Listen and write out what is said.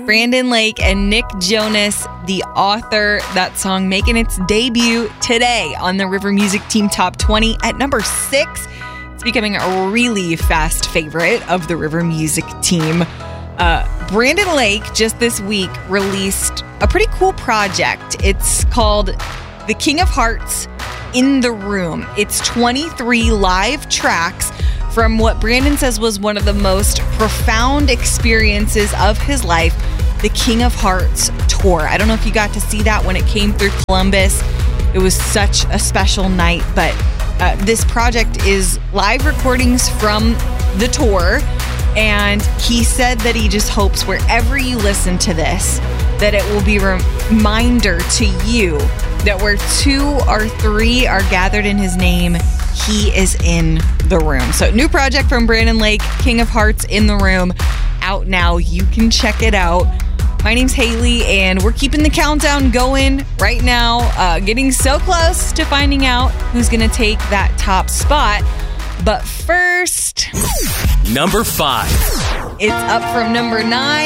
Brandon Lake and Nick Jonas, the author. That song making its debut today on the River Music Team Top 20 at number 6. It's becoming a really fast favorite of the River Music Team. Brandon Lake just this week released a pretty cool project. It's called The King of Hearts in the Room. It's 23 live tracks from what Brandon says was one of the most profound experiences of his life, the King of Hearts tour. I don't know if you got to see that when it came through Columbus. It was such a special night, but this project is live recordings from the tour, and he said that he just hopes wherever you listen to this, that it will be a reminder to you that where 2 or 3 are gathered in his name, he is in the room. So new project from Brandon Lake, King of Hearts in the Room, out now. You can check it out. My name's Haley, and we're keeping the countdown going right now, getting so close to finding out who's going to take that top spot. But first, number 5. It's up from number 9.